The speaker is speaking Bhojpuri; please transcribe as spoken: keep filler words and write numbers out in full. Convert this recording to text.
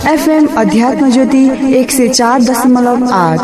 एफएम अध्यात्म ज्योति एक सय चार दशमलव आठ।